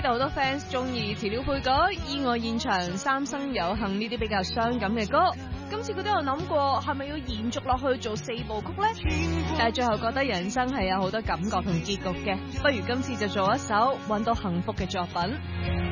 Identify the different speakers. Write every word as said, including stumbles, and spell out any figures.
Speaker 1: 道好多 fans 中意詞料配角、意外現場、三生有幸呢啲比較傷感嘅歌。今次佢都有諗過係咪要延續落去做四部曲呢？但係最後覺得人生係有好多感覺同結局嘅，不如今次就做一首搵到幸福嘅作品。